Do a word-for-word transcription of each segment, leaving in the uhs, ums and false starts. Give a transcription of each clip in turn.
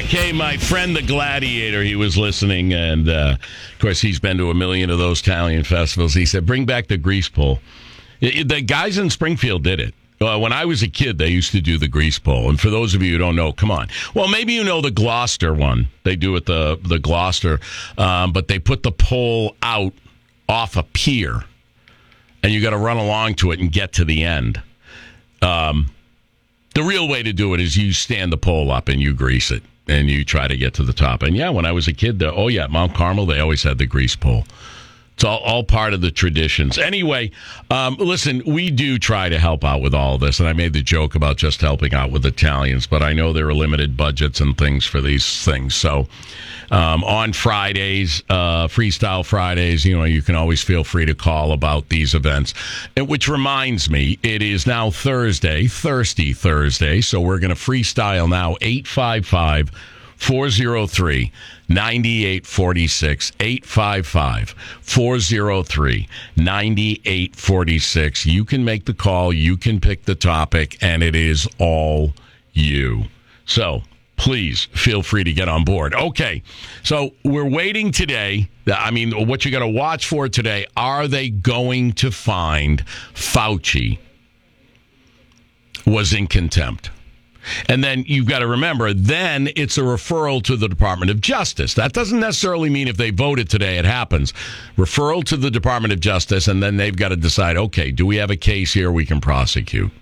Okay, my friend the Gladiator, he was listening, and uh, of course he's been to a million of those Italian festivals. He said, bring back the grease pole. It, the guys in Springfield did it. Uh, when I was a kid, they used to do the grease pole. And for those of you who don't know, come on. Well, maybe you know the Gloucester one. They do it the, the Gloucester, um, but they put the pole out off a pier, and you got to run along to it and get to the end. Um, the real way to do it is you stand the pole up and you grease it. And you try to get to the top. And yeah, when I was a kid, the, oh yeah, Mount Carmel, they always had the grease pole. It's all, all part of the traditions. Anyway, um, listen, we do try to help out with all of this. And I made the joke about just helping out with Italians, but I know there are limited budgets and things for these things. So um, on Fridays, uh, Freestyle Fridays, you know, you can always feel free to call about these events. And, which reminds me, it is now Thursday, Thirsty Thursday. So we're going to freestyle now, eight five five, four oh three, nine eight four six, eight five five, four oh three, nine eight four six. You can make the call, you can pick the topic, and it is all you. So please feel free to get on board. Okay, so we're waiting today. I mean, what you got to watch for today, are they going to find Fauci was in contempt? And then you've got to remember, then it's a referral to the Department of Justice. That doesn't necessarily mean if they voted today, it happens. Referral to the Department of Justice, and then they've got to decide, okay, do we have a case here we can prosecute?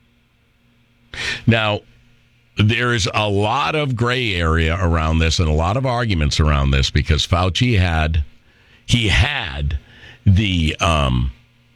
Now, there's a lot of gray area around this and a lot of arguments around this because Fauci had, he had the... Um,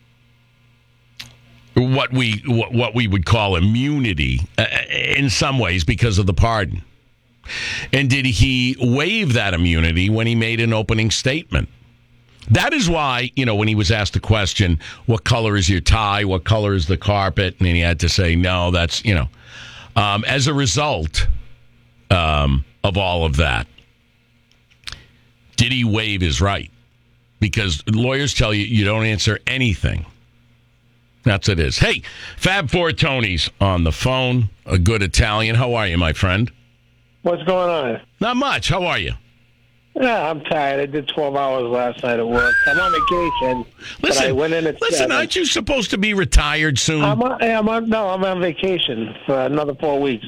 what we what we would call immunity uh, in some ways because of the pardon. And did he waive that immunity when he made an opening statement? That is why, you know, when he was asked the question, what color is your tie? What color is the carpet? And he had to say, no, that's, you know. Um, as a result um, of all of that, did he waive his right? Because lawyers tell you you don't answer anything. That's it is. Hey, Fab Four Tony's on the phone. A good Italian. How are you, my friend? What's going on? Not much. How are you? Yeah, I'm tired. I did twelve hours last night at work. I'm on vacation. Listen, but I went in at listen. seven. Aren't you supposed to be retired soon? I'm on, I'm on, no, I'm on vacation for another four weeks.